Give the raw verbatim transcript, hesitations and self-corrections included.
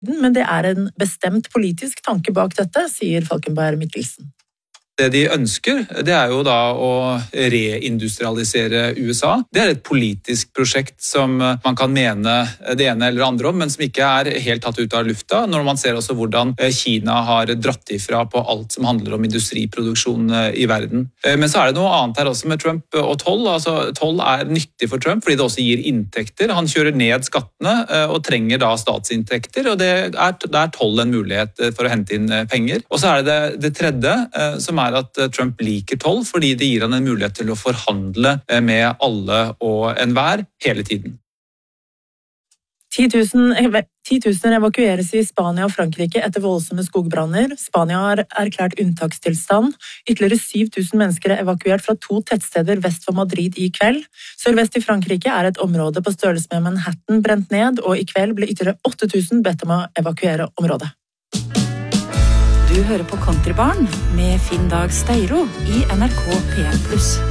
Men det er en bestemt politisk tanke bak dette, sier Falkenberg Mikkelsen. Det de ønsker, det er jo da å reindustrialisere U S A. Det er et politisk prosjekt som man kan mene det ene eller andre om, men som ikke er helt tatt ut av lufta, når man ser også hvordan Kina har dratt ifra på alt som handler om industriproduksjon i verden. Men så er det noe annet her også med Trump og toll. Altså, toll er nyttig for Trump fordi det også gir inntekter. Han kjører ned skattene og trenger da statsinntekter, og det er, det er toll en mulighet for å hente inn penger. Og så er det det, det tredje, som er at Trump liker toll fordi det gir han en mulighet til å forhandle med alle og enhver hele tiden. ti tusen evakueres i Spania og Frankrike etter voldsomme skogbranner. Spania har erklært unntakstilstand. Ytterligere syv tusen mennesker er evakuert fra to tettsteder vest for Madrid i kveld. Sørvest i Frankrike er et område på størrelse med Manhattan brent ned, og i kveld ble ytterligere åtte tusen bedt om å evakuere området. Du hører på Countrybarn med Finn Dag Steiro i N R K P en pluss.